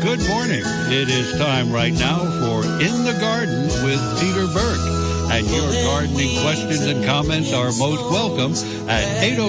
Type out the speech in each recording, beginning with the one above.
good morning. It is time right now for In the Garden with Peter Burke. And your gardening questions and comments are most welcome at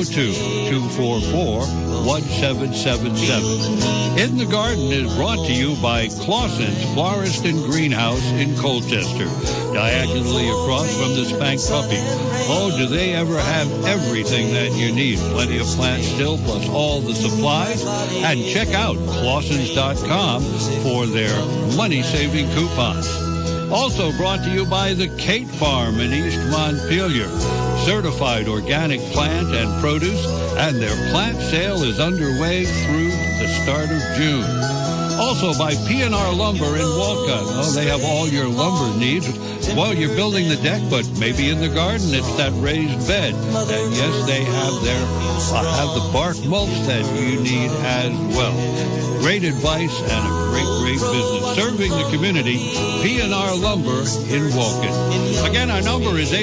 802-244-1777. In the Garden is brought to you by Clausen's Florist and Greenhouse in Colchester, diagonally across from the Spank Puppy. Oh, do they ever have everything that you need? Plenty of plants still, plus all the supplies. And check out Clausens.com for their money-saving coupons. Also brought to you by the Kate Farm in East Montpelier. Certified organic plant and produce, and their plant sale is underway through the start of June. Also by P&R Lumber in Walcott. Oh, they have all your lumber needs. Well, you're building the deck, but maybe in the garden it's that raised bed. And yes, they have the bark mulch that you need as well. Great advice and a great business. Serving the community, P&R Lumber in Walcott. Again, our number is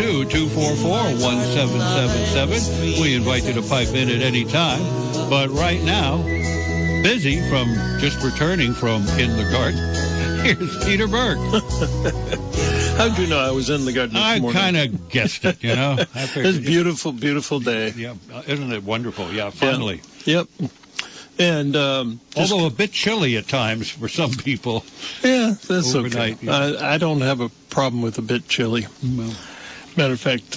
802-244-1777. We invite you to pipe in at any time. But right now, busy from just returning from In the Garden, here's Peter Burke. How'd you know I was in the garden this morning? I kind of guessed it, you know. It's a beautiful, beautiful day. Yeah, isn't it wonderful? Yeah, finally. Yeah. Yep. And although a bit chilly at times for some people. Yeah, that's overnight, okay. Yeah. I don't have a problem with a bit chilly. Well, matter of fact,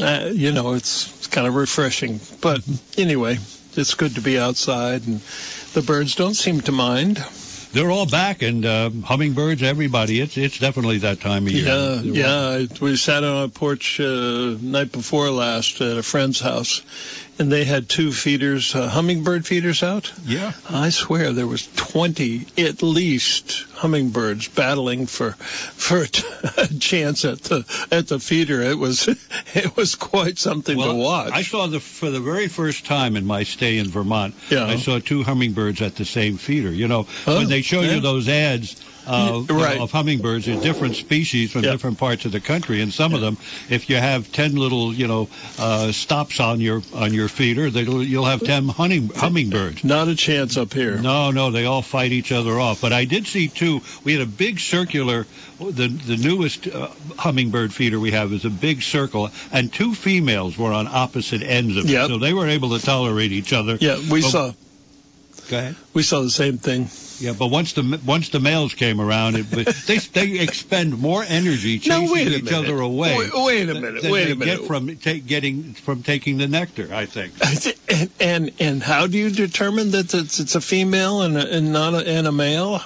it's kind of refreshing. But anyway, it's good to be outside, and the birds don't seem to mind. They're all back, and hummingbirds, everybody. It's definitely that time of year. Yeah. We sat on a porch night before last at a friend's house, and they had two feeders, hummingbird feeders out. Yeah. I swear there was 20 at least hummingbirds battling for a chance at the feeder. It was quite something to watch. I saw for the very first time in my stay in Vermont. Yeah. I saw two hummingbirds at the same feeder. You know, when they show you those ads of hummingbirds in different species from different parts of the country, and some of them, if you have 10 little stops on your feeder, you'll have 10 hummingbirds. Not a chance up here. No, they all fight each other off. But I did see two. We had a big circular. The newest hummingbird feeder we have is a big circle, and two females were on opposite ends of it, so they were able to tolerate each other. Yeah, we saw. Go ahead. We saw the same thing. Yeah, but once the males came around, they expend more energy chasing each other away. Wait a minute. Get from taking the nectar, I think. And how do you determine that it's a female and not a male?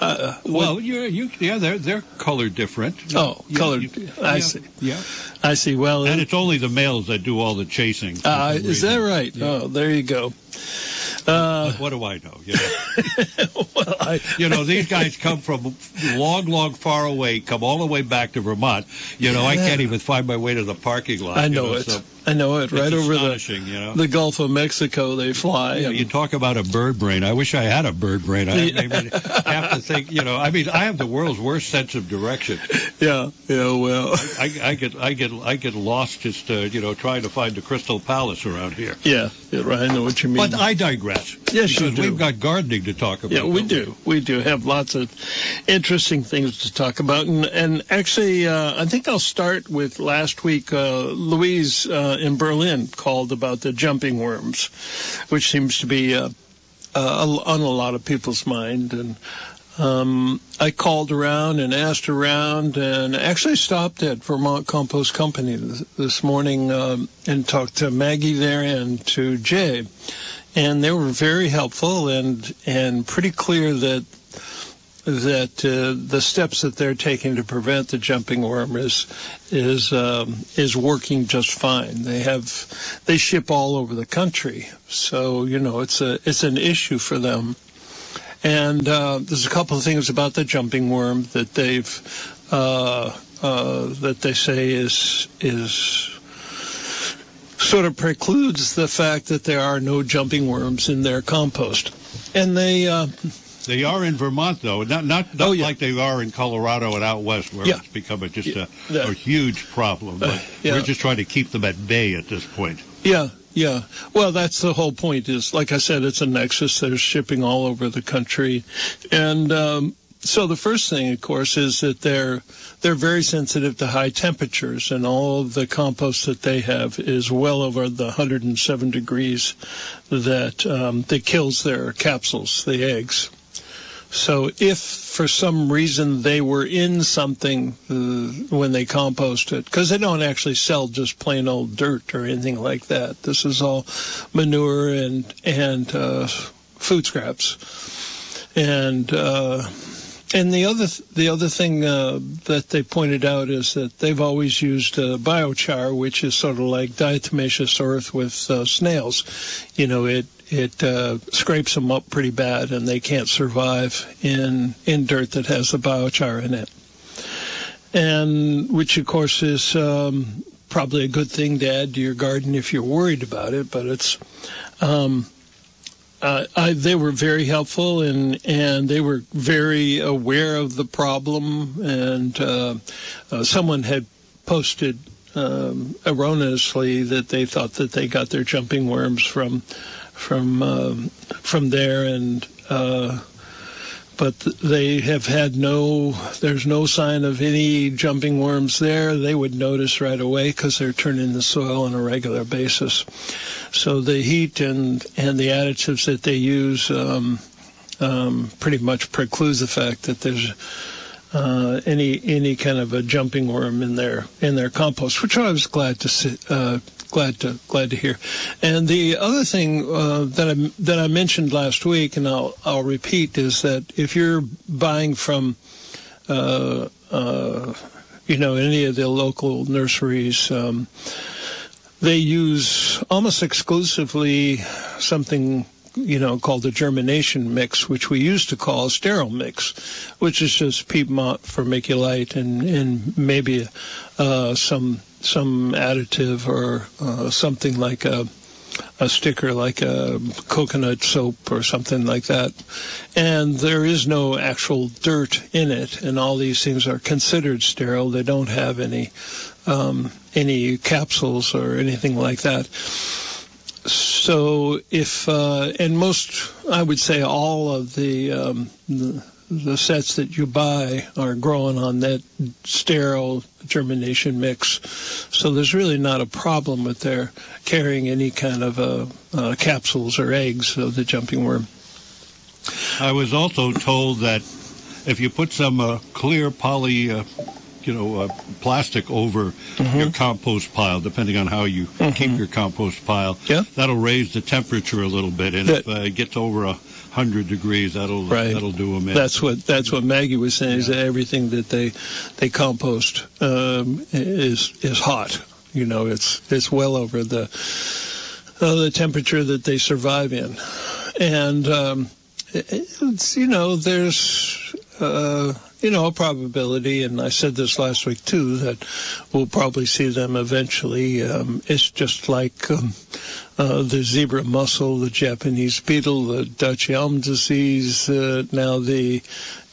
They're colored different. Colored. I see. Yeah. I see. Well, and it's only the males that do all the chasing. Is that right? Yeah. Oh, there you go. What do I know? These guys come from long far away, come all the way back to Vermont. I can't even find my way to the parking lot. I know it. So I know it. Right over the Gulf of Mexico, they fly. Yeah, you talk about a bird brain. I wish I had a bird brain. I have to think. I have the world's worst sense of direction. Yeah. Well, I get lost just trying to find the Crystal Palace around here. Yeah. Right. I know what you mean. But I digress. Yes, you do. We've got gardening to talk about. Yeah, we do. We do have lots of interesting things to talk about. And actually, I think I'll start with last week. Louise in Berlin called about the jumping worms, which seems to be on a lot of people's mind. And I called around and asked around, and actually stopped at Vermont Compost Company this morning and talked to Maggie there and to Jay. And they were very helpful and pretty clear that the steps that they're taking to prevent the jumping worm is working just fine. They ship all over the country, so it's an issue for them. And there's a couple of things about the jumping worm that that they say is sort of precludes the fact that there are no jumping worms in their compost. And they are in Vermont, though, not like they are in Colorado and out west, where it's become a huge problem. But we're just trying to keep them at bay at this point. Yeah, Yeah. Well, that's the whole point is, like I said, it's a nexus. There's shipping all over the country. And so the first thing, of course, is that they're very sensitive to high temperatures, and all of the compost that they have is well over the 107 degrees that kills their capsules, the eggs. So if for some reason they were in something when they compost it, because they don't actually sell just plain old dirt or anything like that. This is all manure and food scraps. And the other thing that they pointed out is that they've always used biochar, which is sort of like diatomaceous earth with snails. You know, it scrapes them up pretty bad, and they can't survive in dirt that has the biochar in it. And which, of course, is probably a good thing to add to your garden if you're worried about it. But it's they were very helpful, and they were very aware of the problem. And someone had posted erroneously that they thought that they got their jumping worms from there, and but they have had there's no sign of any jumping worms there. They would notice right away because they're turning the soil on a regular basis. So the heat and the additives that they use pretty much precludes the fact that there's any kind of a jumping worm in their compost, which I was glad to see. Glad to hear. And the other thing that I mentioned last week, and I'll repeat, is that if you're buying from any of the local nurseries, they use almost exclusively something called the germination mix, which we used to call a sterile mix, which is just Piedmont vermiculite and maybe some additive or something like a sticker, like a coconut soap or something like that. And there is no actual dirt in it, and all these things are considered sterile. They don't have any capsules or anything like that. So and most, I would say all of the sets that you buy are growing on that sterile germination mix. So there's really not a problem with their carrying any kind of capsules or eggs of the jumping worm. I was also told that if you put some clear poly plastic over your compost pile, depending on how you keep your compost pile, that'll raise the temperature a little bit, and if it gets over 100 degrees, that'll do them in. That's what Maggie was saying, is that everything that they compost is hot. It's well over the temperature that they survive in, and there's a probability, and I said this last week too, that we'll probably see them eventually. It's just like the zebra mussel, the Japanese beetle, the Dutch elm disease, now the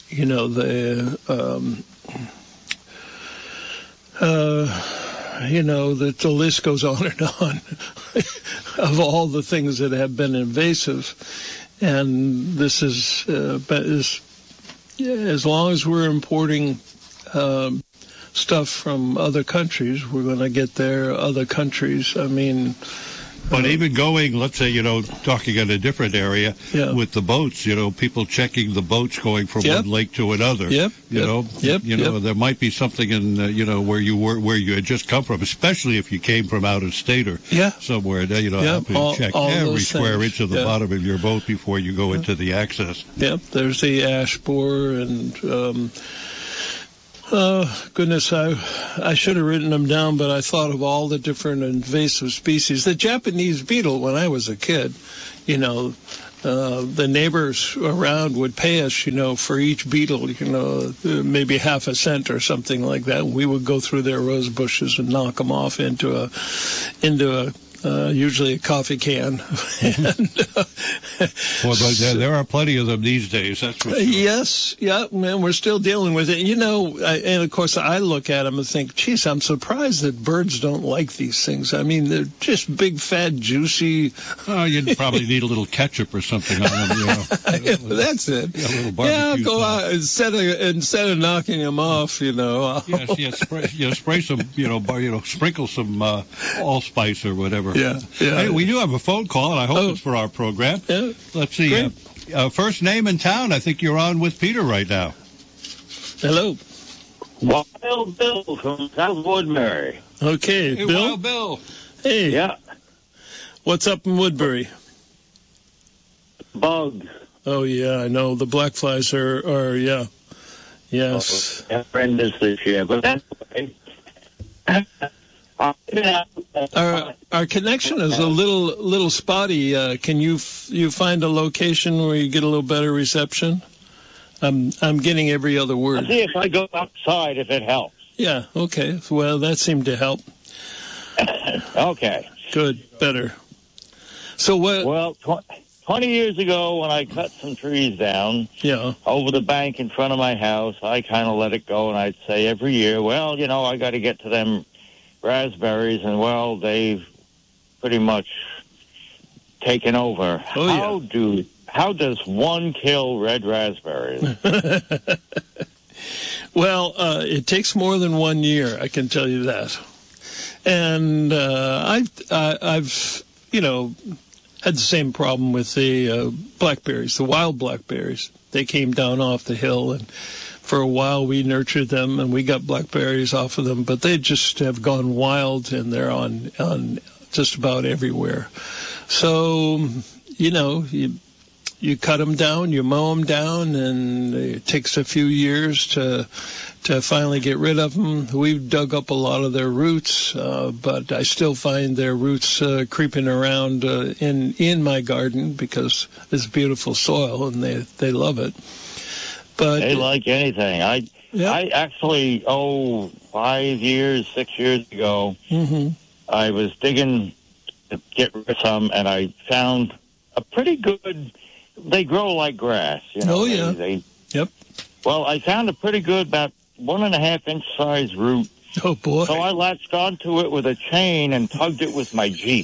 list goes on and on of all the things that have been invasive. And this is as long as we're importing stuff from other countries, we're going to get their other countries. I mean, but even going, let's say, talking in a different area with the boats, people checking the boats going from one lake to another. There might be something in, where you had just come from, especially if you came from out of state or somewhere. Have to check every square inch of the bottom of your boat before you go into the access. There's the ash borer and. Goodness, I should have written them down, but I thought of all the different invasive species. The Japanese beetle, when I was a kid, the neighbors around would pay us, for each beetle, maybe half a cent or something like that. We would go through their rose bushes and knock them off into a usually a coffee can. Well, but there are plenty of them these days, that's for sure. Yes, yeah, man, we're still dealing with it. And of course I look at them and think, geez, I'm surprised that birds don't like these things. I mean, they're just big, fat, juicy. Oh, you'd probably need a little ketchup or something on them, That's it. Yeah, a little barbecue go sauce. out instead of knocking them off, Spray some, sprinkle some allspice or whatever. Yeah. Hey, we do have a phone call, and I hope it's for our program. Yeah. Let's see. First name in town. I think you're on with Peter right now. Hello. Wild Bill from South Woodbury. Okay, Hey, Bill. Wild Bill. Hey. Yeah, What's up in Woodbury? bugs. Oh yeah, I know the black flies are yes. Horrendous this year, but that's okay. Our connection is a little spotty. Can you find a location where you get a little better reception? I'm getting every other I'll word. see if I go outside if it helps. Yeah. Okay. Well, that seemed to help. Okay. Good. Better. So what? Well, 20 years ago when I cut some trees down Yeah. over the bank in front of my house, I kind of let it go, and I'd say every year, well, I got to get to them raspberries, and well, they've pretty much taken over. Oh, yeah. How does one kill red raspberries? Well, it takes more than 1 year, I can tell you that. And I've had the same problem with the blackberries, the wild blackberries. They came down off the hill, and for a while we nurtured them, and we got blackberries off of them, but they just have gone wild, and they're on just about everywhere. So, you cut them down, you mow them down, and it takes a few years to finally get rid of them. We've dug up a lot of their roots, but I still find their roots creeping around in my garden because it's beautiful soil, and they love it. But They like anything. I actually, 6 years ago, I was digging to get rid of some, and I found a pretty good. They grow like grass, Oh, yeah. Yep. Well, I found a pretty good, about 1.5 inch size root. Oh, boy. So I latched onto it with a chain and tugged it with my Jeep.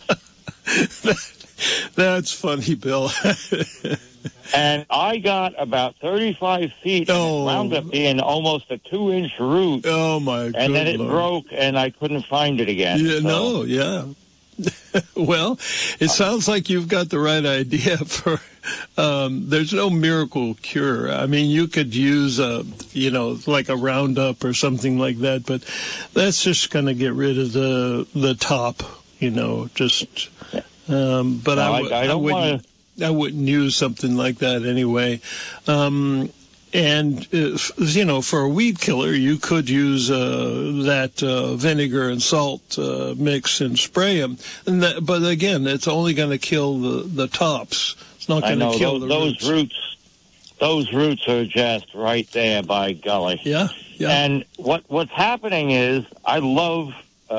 That's funny, Bill. And I got about 35 feet, and it wound up being almost a 2-inch root. Oh, my God. And then it broke, and I couldn't find it again. Yeah, so. No, yeah. Well, it sounds like you've got the right idea for, there's no miracle cure. I mean, you could use like a Roundup or something like that, but that's just going to get rid of the top, but No, I wouldn't use something like that anyway. And, for a weed killer, you could use that vinegar and salt mix and spray them. But again, it's only going to kill the tops. It's not going to kill the roots. Those roots are just right there, by golly. Yeah. And what's happening is I love,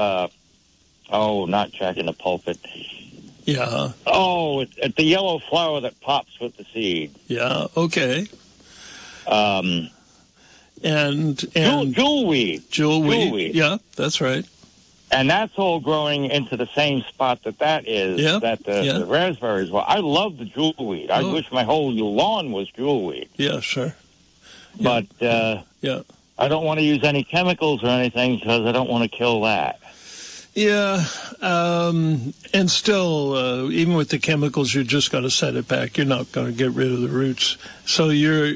not Jack in the Pulpit. Yeah. Oh, it's the yellow flower that pops with the seed. Yeah. Okay. And jewelweed. Jewelweed. Yeah, that's right. And that's all growing into the same spot that is, the raspberries. Well, I love the jewelweed. I wish my whole lawn was jewelweed. Yeah, sure. But I don't want to use any chemicals or anything because I don't want to kill that. Yeah, and still, even with the chemicals, you just got to set it back. You're not going to get rid of the roots. So your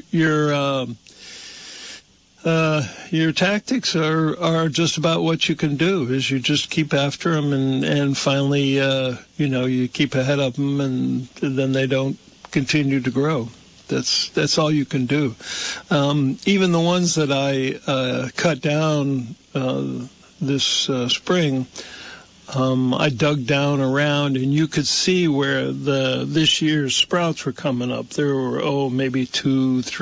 tactics are just about what you can do. Is you just keep after them, and finally, you keep ahead of them, and then they don't continue to grow. That's all you can do. Even the ones that I cut down this spring, I dug down around, and you could see where this year's sprouts were coming up. There were maybe 2, 3